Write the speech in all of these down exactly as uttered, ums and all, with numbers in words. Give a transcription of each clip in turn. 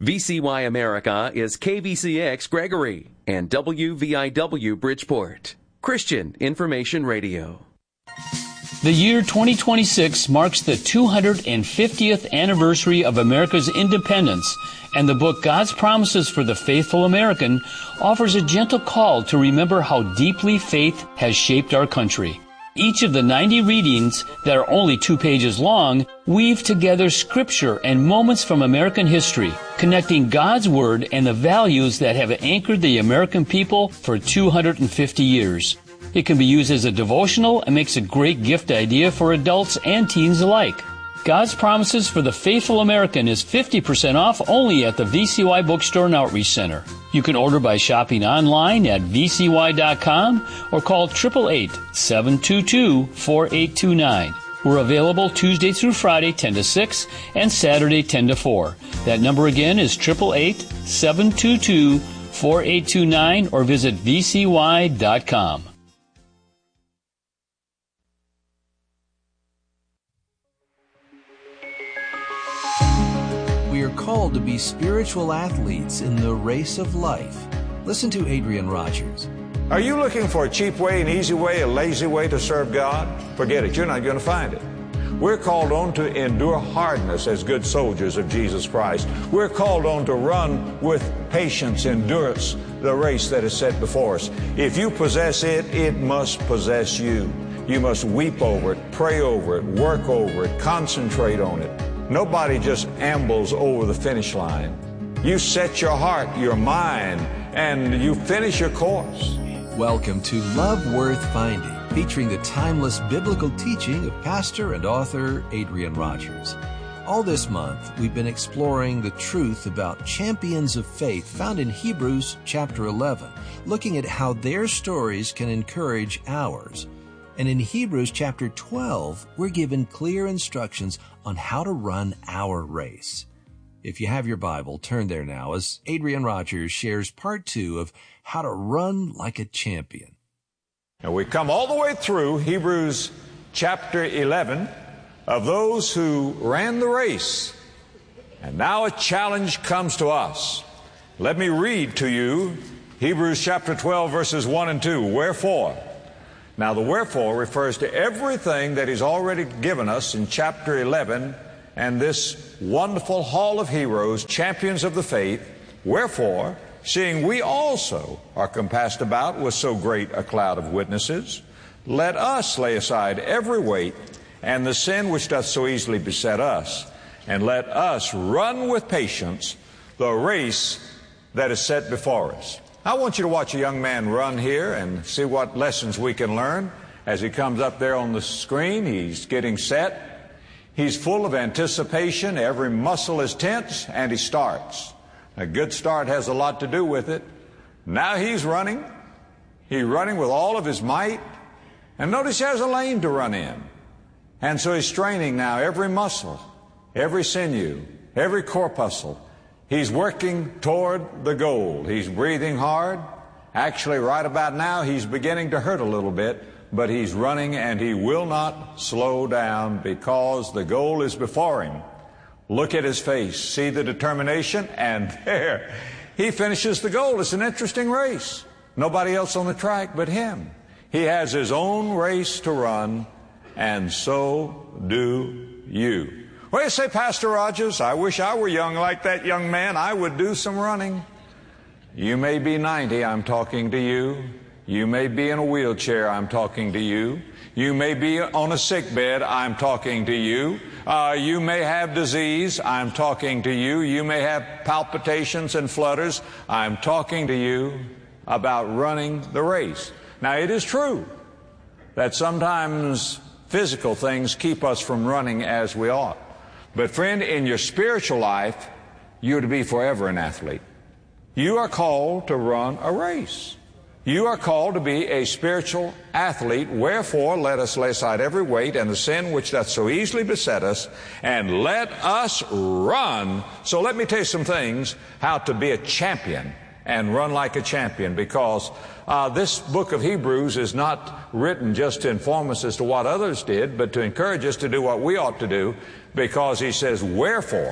V C Y America is K V C X Gregory and W V I W Bridgeport. Christian Information Radio. The year twenty twenty-six marks the two hundred fiftieth anniversary of America's independence, and the book God's Promises for the Faithful American offers a gentle call to remember how deeply faith has shaped our country. Each of the ninety readings that are only two pages long weave together scripture and moments from American history, connecting God's Word and the values that have anchored the American people for two hundred fifty years. It can be used as a devotional and makes a great gift idea for adults and teens alike. God's Promises for the Faithful American is fifty percent off only at the V C Y Bookstore and Outreach Center. You can order by shopping online at v c y dot com or call eight eight eight, seven two two, four eight two nine. We're available Tuesday through Friday ten to six and Saturday ten to four. That number again is eight eight eight, seven two two, four eight two nine or visit v c y dot com. We are called to be spiritual athletes in the race of life. Listen to Adrian Rogers. Are you looking for a cheap way, an easy way, a lazy way to serve God? Forget it. You're not going to find it. We're called on to endure hardness as good soldiers of Jesus Christ. We're called on to run with patience, endurance, the race that is set before us. If you possess it, it must possess you. You must weep over it, pray over it, work over it, concentrate on it. Nobody just ambles over the finish line. You set your heart, your mind, and you finish your course. Welcome to Love Worth Finding, featuring the timeless biblical teaching of pastor and author Adrian Rogers. All this month, we've been exploring the truth about champions of faith found in Hebrews chapter eleven, looking at how their stories can encourage ours. And in Hebrews chapter twelve, we're given clear instructions on how to run our race. If you have your Bible, turn there now as Adrian Rogers shares part two of How to Run Like a Champion. And we come all the way through Hebrews chapter eleven of those who ran the race. And now a challenge comes to us. Let me read to you Hebrews chapter twelve, verses one and two. Wherefore? Now the wherefore refers to everything that He's already given us in chapter eleven and this wonderful hall of heroes, champions of the faith. Wherefore, seeing we also are compassed about with so great a cloud of witnesses, let us lay aside every weight and the sin which doth so easily beset us, and let us run with patience the race that is set before us. I want you to watch a young man run here and see what lessons we can learn. As he comes up there on the screen, he's getting set. He's full of anticipation. Every muscle is tense, and he starts. A good start has a lot to do with it. Now he's running. He's running with all of his might. And notice he has a lane to run in. And so he's straining now every muscle, every sinew, every corpuscle. He's working toward the goal. He's breathing hard. Actually, right about now, he's beginning to hurt a little bit, but he's running and he will not slow down because the goal is before him. Look at his face. See the determination? And there, he finishes the goal. It's an interesting race. Nobody else on the track but him. He has his own race to run, and so do you. Well, you say, Pastor Rogers, I wish I were young like that young man. I would do some running. You may be ninety, I'm talking to you. You may be in a wheelchair, I'm talking to you. You may be on a sick bed, I'm talking to you. Uh, you may have disease, I'm talking to you. You may have palpitations and flutters, I'm talking to you about running the race. Now, it is true that sometimes physical things keep us from running as we ought. But friend, in your spiritual life, you're to be forever an athlete. You are called to run a race. You are called to be a spiritual athlete. Wherefore, let us lay aside every weight and the sin which doth so easily beset us, and let us run. So let me tell you some things, how to be a champion and run like a champion, because uh, this book of Hebrews is not written just to inform us as to what others did, but to encourage us to do what we ought to do, because he says, wherefore,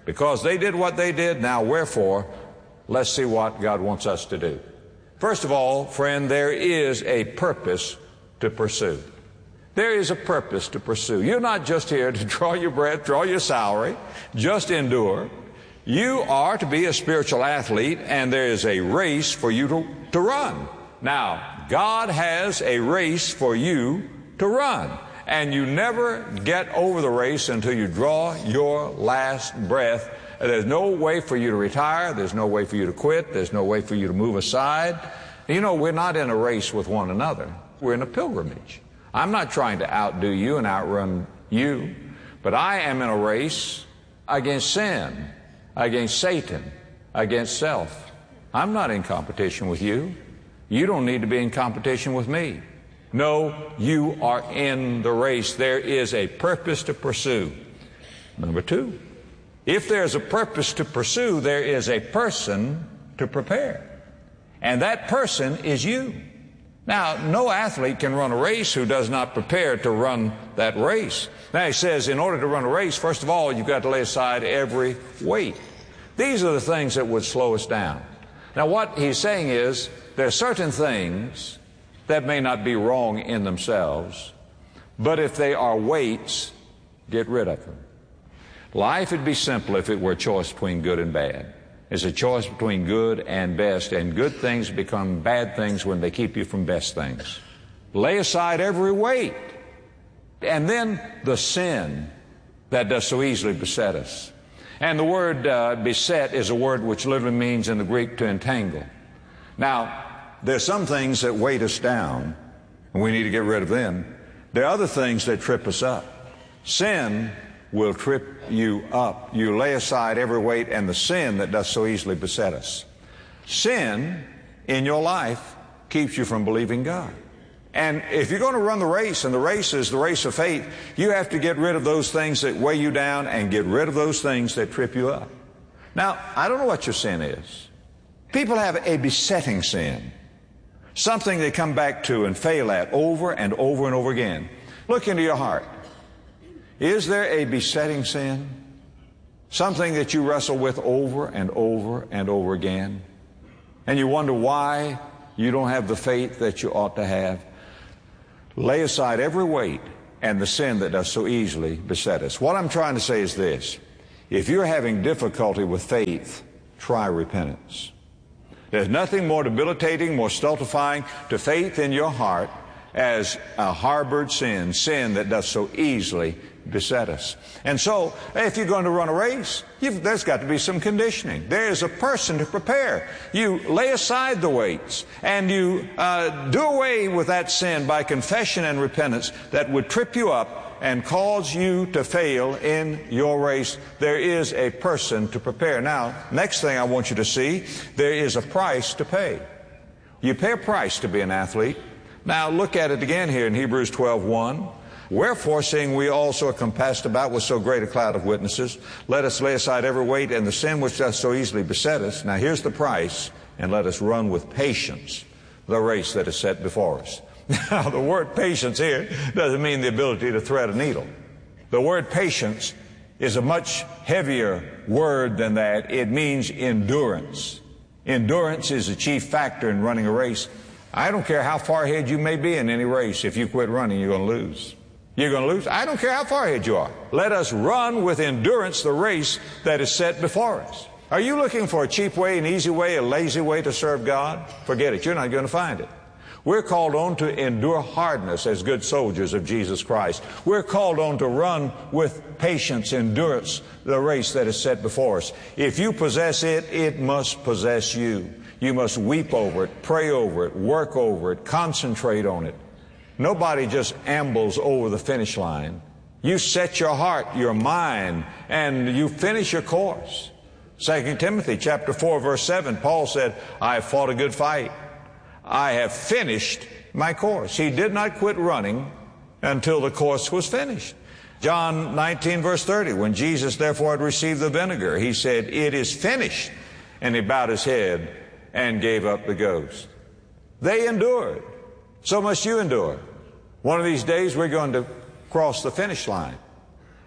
Because they did what they did, now wherefore, let's see what God wants us to do. First of all, friend, there is a purpose to pursue. There is a purpose to pursue. You're not just here to draw your breath, draw your salary, just endure. You are to be a spiritual athlete, and there is a race for you to, to run. Now, God has a race for you to run, and you never get over the race until you draw your last breath. There's no way for you to retire. There's no way for you to quit. There's no way for you to move aside. You know, we're not in a race with one another. We're in a pilgrimage. I'm not trying to outdo you and outrun you, but I am in a race against sin, against Satan, against self. I'm not in competition with you. You don't need to be in competition with me. No, you are in the race. There is a purpose to pursue. Number two, if there's a purpose to pursue, there is a person to prepare. And that person is you. Now, no athlete can run a race who does not prepare to run that race. Now, he says, in order to run a race, first of all, you've got to lay aside every weight. These are the things that would slow us down. Now, what he's saying is, there are certain things that may not be wrong in themselves, but if they are weights, get rid of them. Life would be simple if it were a choice between good and bad. It's a choice between good and best, and good things become bad things when they keep you from best things. Lay aside every weight. And then the sin that does so easily beset us. And the word uh, beset is a word which literally means in the Greek to entangle. Now, there's some things that weight us down, and we need to get rid of them. There are other things that trip us up. Sin will trip you up. You lay aside every weight and the sin that does so easily beset us. Sin in your life keeps you from believing God. And if you're going to run the race, and the race is the race of faith, you have to get rid of those things that weigh you down and get rid of those things that trip you up. Now, I don't know what your sin is. People have a besetting sin, something they come back to and fail at over and over and over again. Look into your heart. Is there a besetting sin? Something that you wrestle with over and over and over again? And you wonder why you don't have the faith that you ought to have? Lay aside every weight and the sin that does so easily beset us. What I'm trying to say is this. If you're having difficulty with faith, try repentance. There's nothing more debilitating, more stultifying to faith in your heart as a harbored sin, sin that does so easily beset us. And so, if you're going to run a race, you've, there's got to be some conditioning. There is a person to prepare. You lay aside the weights, and you uh, do away with that sin by confession and repentance that would trip you up and cause you to fail in your race. There is a person to prepare. Now, next thing I want you to see, there is a price to pay. You pay a price to be an athlete. Now, look at it again here in Hebrews twelve one. Wherefore, seeing we also are compassed about with so great a cloud of witnesses, let us lay aside every weight and the sin which doth so easily beset us. Now here's the price, and let us run with patience the race that is set before us. Now the word patience here doesn't mean the ability to thread a needle. The word patience is a much heavier word than that. It means endurance. Endurance is the chief factor in running a race. I don't care how far ahead you may be in any race. If you quit running, you're going to lose. You're going to lose. I don't care how far ahead you are. Let us run with endurance the race that is set before us. Are you looking for a cheap way, an easy way, a lazy way to serve God? Forget it. You're not going to find it. We're called on to endure hardness as good soldiers of Jesus Christ. We're called on to run with patience, endurance, the race that is set before us. If you possess it, it must possess you. You must weep over it, pray over it, work over it, concentrate on it. Nobody just ambles over the finish line. You set your heart, your mind, and you finish your course. Second Timothy chapter four, verse seven, Paul said, I have fought a good fight. I have finished my course. He did not quit running until the course was finished. John nineteen, verse thirty, when Jesus therefore had received the vinegar, he said, it is finished. And he bowed his head and gave up the ghost. They endured. So must you endure. One of these days we're going to cross the finish line.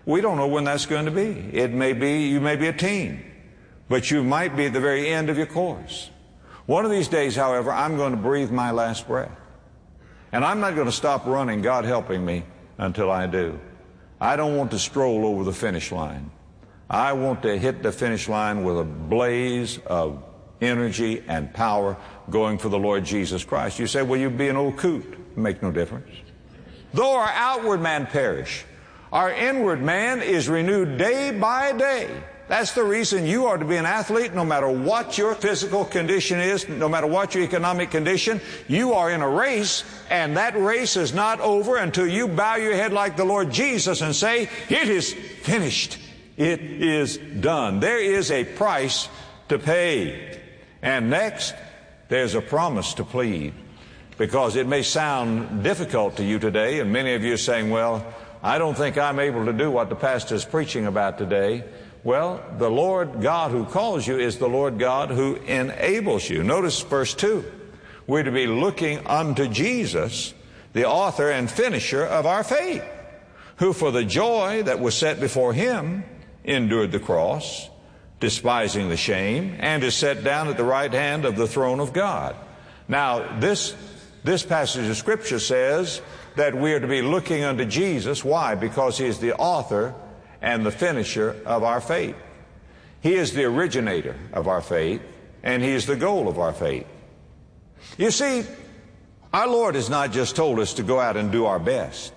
We don't know when that's going to be. It may be, you may be a teen, but you might be at the very end of your course. One of these days, however, I'm going to breathe my last breath. And I'm not going to stop running, God helping me, until I do. I don't want to stroll over the finish line. I want to hit the finish line with a blaze of energy and power going for the Lord Jesus Christ. You say, well, you'd be an old coot. Make no difference. Though our outward man perish, our inward man is renewed day by day. That's the reason you are to be an athlete no matter what your physical condition is, no matter what your economic condition. You are in a race, and that race is not over until you bow your head like the Lord Jesus and say, it is finished. It is done. There is a price to pay. And next, there's a promise to plead. Because it may sound difficult to you today, and many of you are saying, well, I don't think I'm able to do what the pastor is preaching about today. Well, the Lord God who calls you is the Lord God who enables you. Notice verse two. We're to be looking unto Jesus, the author and finisher of our faith, who for the joy that was set before him endured the cross, despising the shame, and is set down at the right hand of the throne of God. Now, this, this passage of Scripture says that we are to be looking unto Jesus. Why? Because he is the author and the finisher of our faith. He is the originator of our faith, and he is the goal of our faith. You see, our Lord has not just told us to go out and do our best.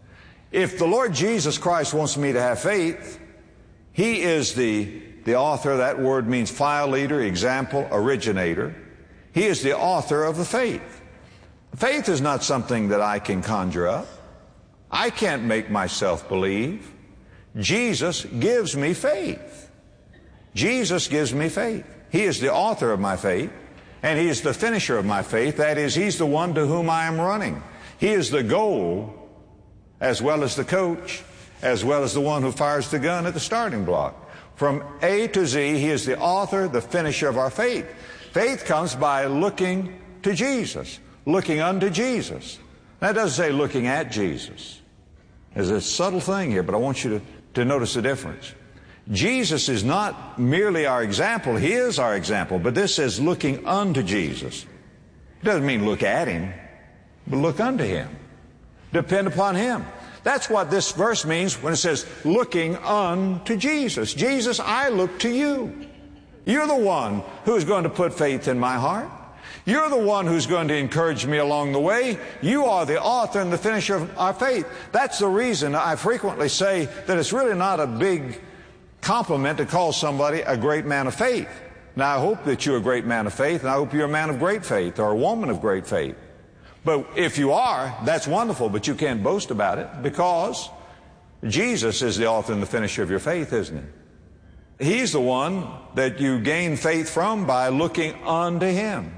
If the Lord Jesus Christ wants me to have faith, he is the, the author. That word means file leader, example, originator. He is the author of the faith. Faith is not something that I can conjure up. I can't make myself believe. Jesus gives me faith. Jesus gives me faith. He is the author of my faith, and he is the finisher of my faith. That is, he's the one to whom I am running. He is the goal, as well as the coach, as well as the one who fires the gun at the starting block. From A to Z, he is the author, the finisher of our faith. Faith comes by looking to Jesus, looking unto Jesus. That doesn't say looking at Jesus. There's a subtle thing here, but I want you to, to notice the difference. Jesus is not merely our example. He is our example, but this says looking unto Jesus. It doesn't mean look at him, but look unto him. Depend upon him. That's what this verse means when it says looking unto Jesus. Jesus, I look to you. You're the one who's going to put faith in my heart. You're the one who's going to encourage me along the way. You are the author and the finisher of our faith. That's the reason I frequently say that it's really not a big compliment to call somebody a great man of faith. Now, I hope that you're a great man of faith, and I hope you're a man of great faith or a woman of great faith. But if you are, that's wonderful, but you can't boast about it because Jesus is the author and the finisher of your faith, isn't he? He's the one that you gain faith from by looking unto him.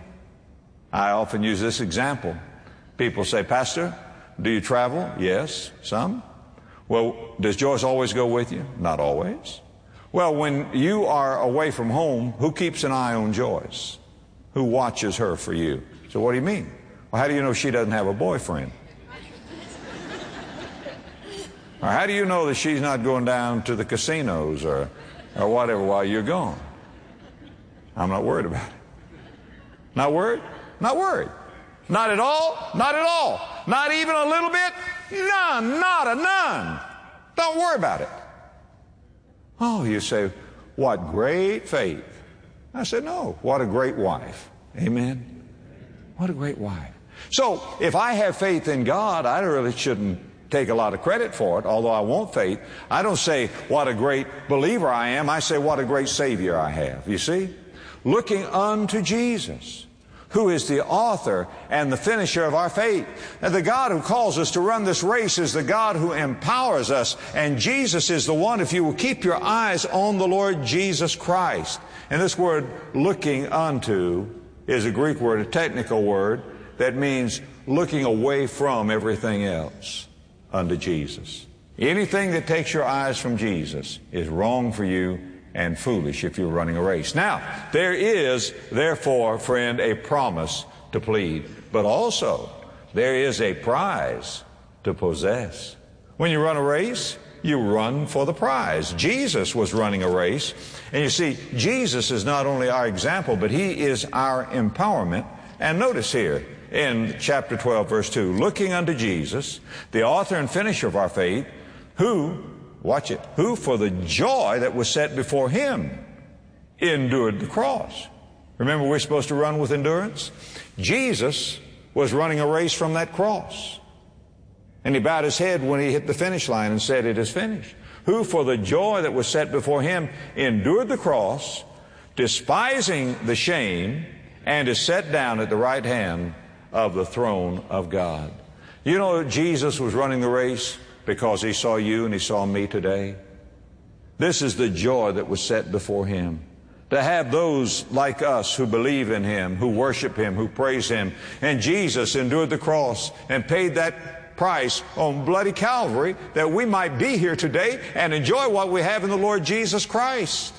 I often use this example. People say, Pastor, do you travel? Yes, some. Well, does Joyce always go with you? Not always. Well, when you are away from home, who keeps an eye on Joyce? Who watches her for you? So what do you mean? Well, how do you know she doesn't have a boyfriend? Or how do you know that she's not going down to the casinos or, or whatever while you're gone? I'm not worried about it. Not worried? Not worried. Not at all? Not at all. Not even a little bit? None. Not a none. Don't worry about it. Oh, you say, what great faith. I said, no. What a great wife. Amen. What a great wife. So, if I have faith in God, I really shouldn't take a lot of credit for it, although I want faith. I don't say, what a great believer I am. I say, what a great Savior I have. You see? Looking unto Jesus, who is the author and the finisher of our faith. And the God who calls us to run this race is the God who empowers us. And Jesus is the one, if you will keep your eyes on the Lord Jesus Christ. And this word, looking unto, is a Greek word, a technical word, that means looking away from everything else unto Jesus. Anything that takes your eyes from Jesus is wrong for you and foolish if you're running a race. Now, there is, therefore, friend, a promise to plead, but also there is a prize to possess. When you run a race, you run for the prize. Jesus was running a race. And you see, Jesus is not only our example, but He is our empowerment. And notice here in chapter twelve, verse two, looking unto Jesus, the author and finisher of our faith, who, watch it, who for the joy that was set before Him endured the cross. Remember, we're supposed to run with endurance? Jesus was running a race from that cross. And He bowed His head when He hit the finish line and said, it is finished. Who for the joy that was set before Him endured the cross, despising the shame, and is set down at the right hand of the throne of God. You know, Jesus was running the race because He saw you and He saw me today. This is the joy that was set before Him. To have those like us who believe in Him, who worship Him, who praise Him. And Jesus endured the cross and paid that price on bloody Calvary that we might be here today and enjoy what we have in the Lord Jesus Christ.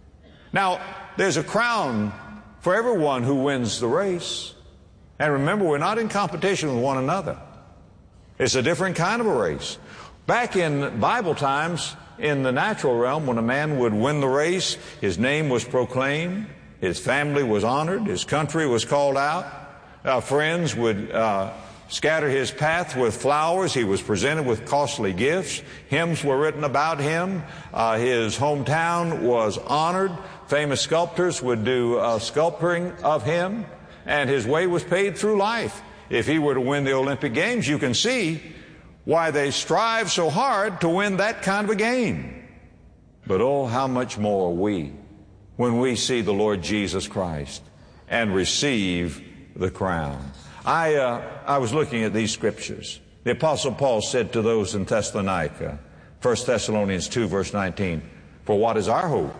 Now, there's a crown for everyone who wins the race. And remember, we're not in competition with one another. It's a different kind of a race. Back in Bible times, in the natural realm, when a man would win the race, his name was proclaimed, his family was honored, his country was called out, uh, friends would uh, scatter his path with flowers. He was presented with costly gifts. Hymns were written about him. Uh, his hometown was honored. Famous sculptors would do uh, sculpturing of him, and his way was paid through life. If he were to win the Olympic Games, you can see why they strive so hard to win that kind of a game. But oh, how much more we, when we see the Lord Jesus Christ and receive the crown. I, uh, I was looking at these scriptures. The Apostle Paul said to those in Thessalonica, First Thessalonians two, verse nineteen, for what is our hope,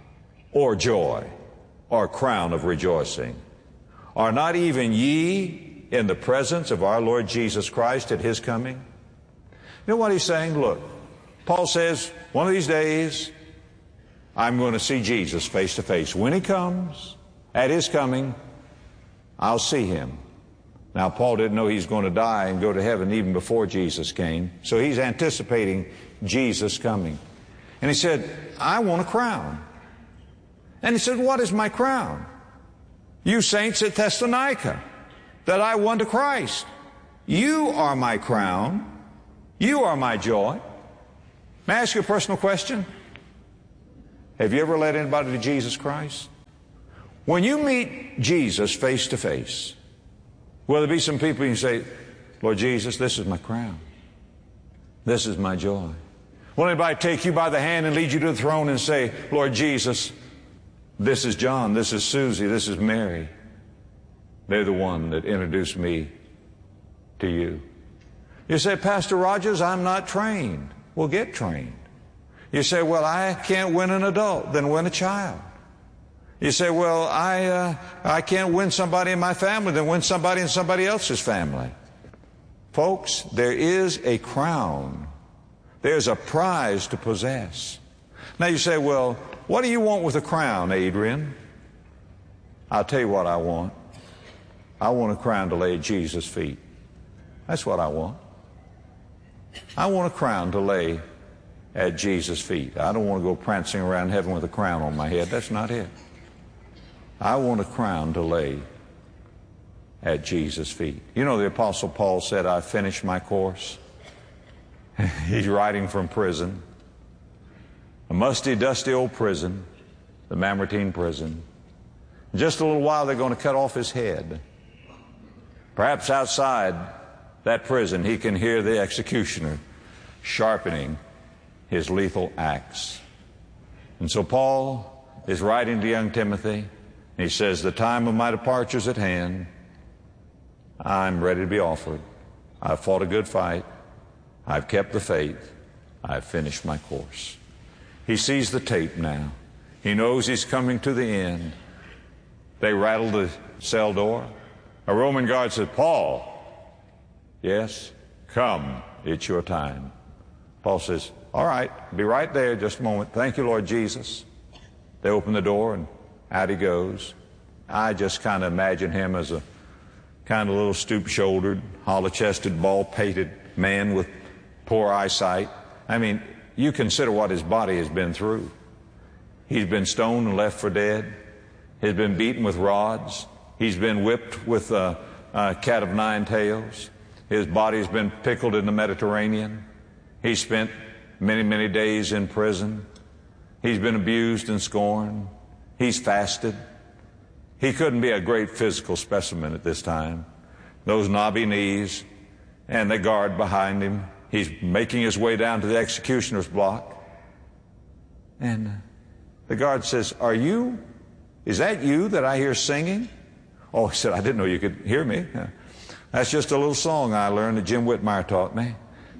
or joy, or crown of rejoicing? Are not even ye in the presence of our Lord Jesus Christ at His coming? You know what he's saying? Look, Paul says, one of these days, I'm going to see Jesus face to face. When He comes, at His coming, I'll see Him. Now, Paul didn't know he's going to die and go to heaven even before Jesus came. So he's anticipating Jesus coming. And he said, I want a crown. And he said, what is my crown? You saints at Thessalonica, that I won to Christ. You are my crown. You are my joy. May I ask you a personal question? Have you ever led anybody to Jesus Christ? When you meet Jesus face to face, will there be some people you say, Lord Jesus, this is my crown. This is my joy. Will anybody take you by the hand and lead you to the throne and say, Lord Jesus, this is John, this is Susie, this is Mary. They're the one that introduced me to you. You say, Pastor Rogers, I'm not trained. Well, get trained. You say, well, I can't win an adult. Then win a child. You say, well, I, uh, I can't win somebody in my family. Then win somebody in somebody else's family. Folks, there is a crown. There's a prize to possess. Now you say, well, what do you want with a crown, Adrian? I'll tell you what I want. I want a crown to lay at Jesus' feet. That's what I want. I want a crown to lay at Jesus' feet. I don't want to go prancing around heaven with a crown on my head. That's not it. I want a crown to lay at Jesus' feet. You know, the Apostle Paul said, I finished my course. He's writing from prison. A musty, dusty old prison, the Mamertine prison. In just a little while, they're going to cut off his head. Perhaps outside that prison, he can hear the executioner sharpening his lethal axe. And so Paul is writing to young Timothy. He says, the time of my departure is at hand. I'm ready to be offered. I've fought a good fight. I've kept the faith. I've finished my course. He sees the tape now. He knows he's coming to the end. They rattle the cell door. A Roman guard said, Paul, yes, come, it's your time. Paul says, all right, be right there just a moment. Thank you, Lord Jesus. They open the door and out he goes. I just kind of imagine him as a kind of little stoop-shouldered, hollow-chested, bald-pated man with poor eyesight. I mean, you consider what his body has been through. He's been stoned and left for dead. He's been beaten with rods. He's been whipped with a, a cat of nine tails. His body's been pickled in the Mediterranean. He spent many, many days in prison. He's been abused and scorned. He's fasted. He couldn't be a great physical specimen at this time. Those knobby knees and the guard behind him. He's making his way down to the executioner's block. And the guard says, "Are you, is that you that I hear singing?" Oh, he said, "I didn't know you could hear me. That's just a little song I learned that Jim Whitmire taught me."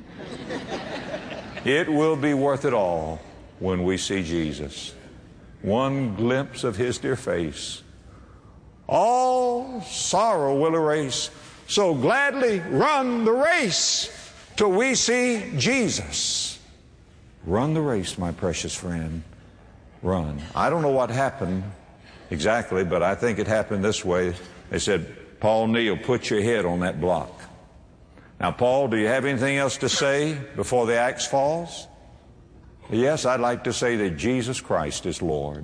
It will be worth it all when we see Jesus. One glimpse of his dear face, all sorrow will erase. So gladly run the race till we see Jesus. Run the race, my precious friend. Run. I don't know what happened exactly, but I think it happened this way. They said, "Paul Neal, put your head on that block." Now, Paul, do you have anything else to say before the axe falls? Yes, I'd like to say that Jesus Christ is Lord.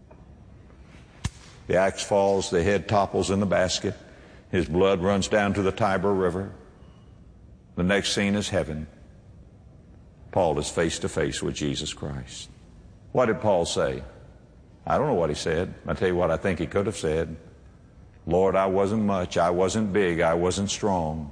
The axe falls, the head topples in the basket. His blood runs down to the Tiber River. The next scene is heaven. Paul is face to face with Jesus Christ. What did Paul say? I don't know what he said. I'll tell you what I think he could have said. "Lord, I wasn't much. I wasn't big. I wasn't strong.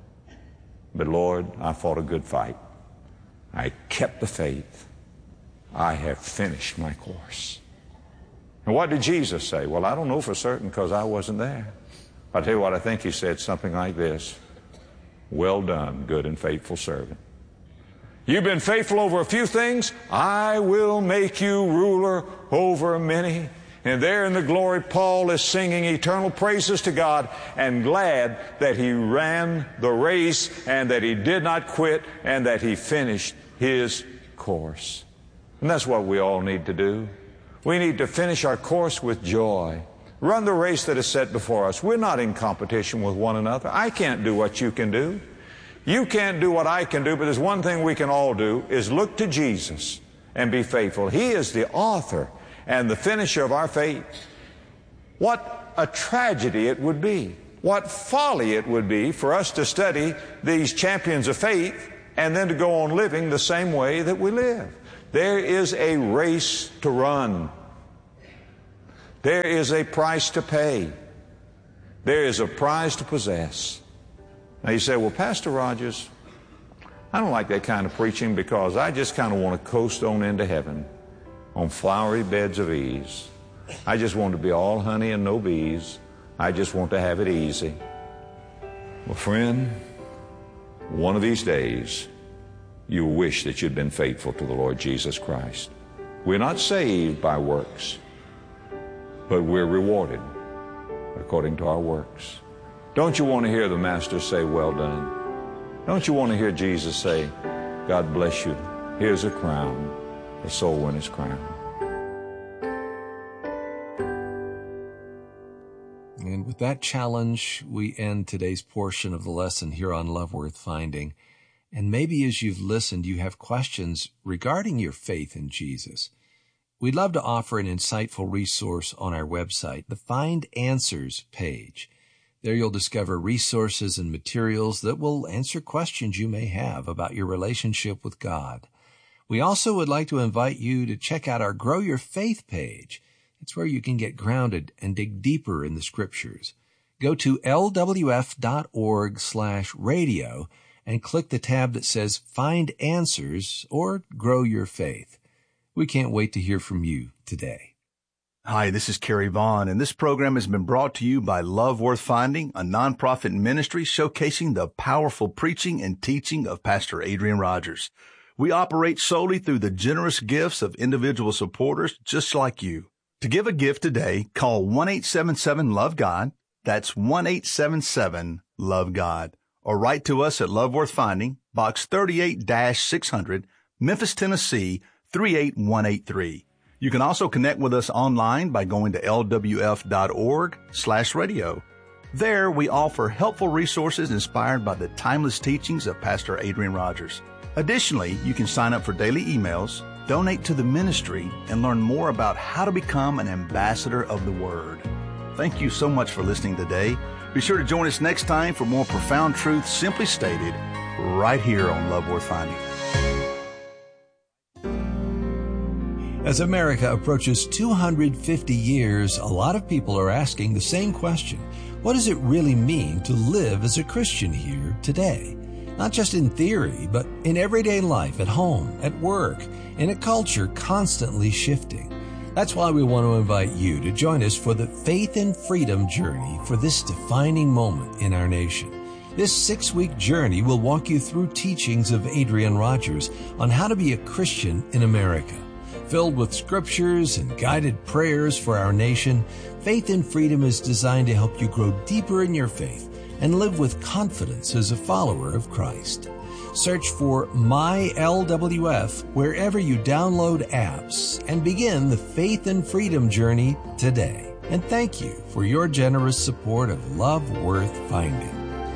But Lord, I fought a good fight. I kept the faith. I have finished my course." And what did Jesus say? Well, I don't know for certain because I wasn't there. I'll tell you what I think he said, something like this: "Well done, good and faithful servant. You've been faithful over a few things. I will make you ruler over many." And there in the glory, Paul is singing eternal praises to God and glad that he ran the race and that he did not quit and that he finished his course. And that's what we all need to do. We need to finish our course with joy. Run the race that is set before us. We're not in competition with one another. I can't do what you can do. You can't do what I can do, but there's one thing we can all do, is look to Jesus and be faithful. He is the author and the finisher of our faith. What a tragedy it would be, what folly it would be for us to study these champions of faith and then to go on living the same way that we live. There is a race to run. There is a price to pay. There is a prize to possess. Now you say, "Well, Pastor Rogers, I don't like that kind of preaching because I just kind of want to coast on into heaven on flowery beds of ease. I just want to be all honey and no bees. I just want to have it easy." Well, friend, one of these days, you'll wish that you'd been faithful to the Lord Jesus Christ. We're not saved by works, but we're rewarded according to our works. Don't you want to hear the Master say, "Well done"? Don't you want to hear Jesus say, "God bless you. Here's a crown, a soul winner's crown"? And with that challenge, we end today's portion of the lesson here on Love Worth Finding. And maybe as you've listened, you have questions regarding your faith in Jesus. We'd love to offer an insightful resource on our website, the Find Answers page. There you'll discover resources and materials that will answer questions you may have about your relationship with God. We also would like to invite you to check out our Grow Your Faith page. It's where you can get grounded and dig deeper in the Scriptures. Go to lwf.org slash radio and click the tab that says Find Answers or Grow Your Faith. We can't wait to hear from you today. Hi, this is Kerry Vaughn, and this program has been brought to you by Love Worth Finding, a nonprofit ministry showcasing the powerful preaching and teaching of Pastor Adrian Rogers. We operate solely through the generous gifts of individual supporters just like you. To give a gift today, call one eight seven seven love God. That's one eight seven seven love God. Or write to us at Love Worth Finding, Box thirty-eight six hundred, Memphis, Tennessee, three eight one eight three. You can also connect with us online by going to lwf.org slash radio. There, we offer helpful resources inspired by the timeless teachings of Pastor Adrian Rogers. Additionally, you can sign up for daily emails, donate to the ministry, and learn more about how to become an ambassador of the Word. Thank you so much for listening today. Be sure to join us next time for more profound truth simply stated right here on Love Worth Finding. As America approaches two hundred fifty years, a lot of people are asking the same question. What does it really mean to live as a Christian here today? Not just in theory, but in everyday life, at home, at work, in a culture constantly shifting. That's why we want to invite you to join us for the Faith and Freedom journey for this defining moment in our nation. This six-week journey will walk you through teachings of Adrian Rogers on how to be a Christian in America. Filled with scriptures and guided prayers for our nation, Faith and Freedom is designed to help you grow deeper in your faith and live with confidence as a follower of Christ. Search for My L W F wherever you download apps and begin the Faith and Freedom journey today. And thank you for your generous support of Love Worth Finding.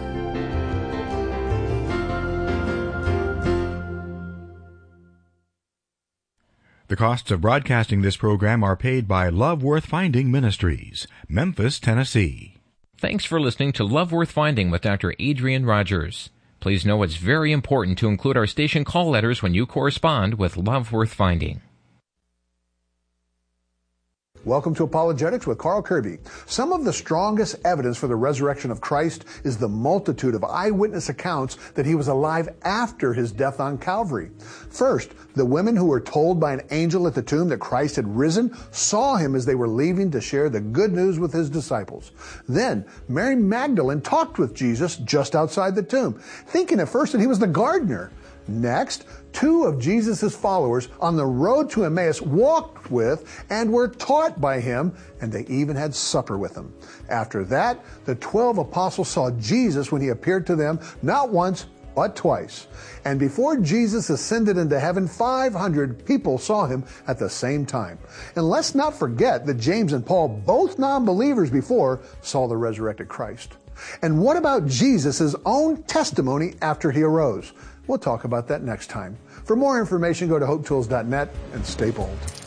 The costs of broadcasting this program are paid by Love Worth Finding Ministries, Memphis, Tennessee. Thanks for listening to Love Worth Finding with Doctor Adrian Rogers. Please know it's very important to include our station call letters when you correspond with Love Worth Finding. Welcome to Apologetics with Carl Kirby. Some of the strongest evidence for the resurrection of Christ is the multitude of eyewitness accounts that he was alive after his death on Calvary. First, the women who were told by an angel at the tomb that Christ had risen saw him as they were leaving to share the good news with his disciples. Then, Mary Magdalene talked with Jesus just outside the tomb, thinking at first that he was the gardener. Next, two of Jesus' followers on the road to Emmaus walked with and were taught by him, and they even had supper with him. After that, the twelve apostles saw Jesus when he appeared to them, not once, but twice. And before Jesus ascended into heaven, five hundred people saw him at the same time. And let's not forget that James and Paul, both non-believers before, saw the resurrected Christ. And what about Jesus' own testimony after he arose? We'll talk about that next time. For more information, go to hope tools dot net and stay bold.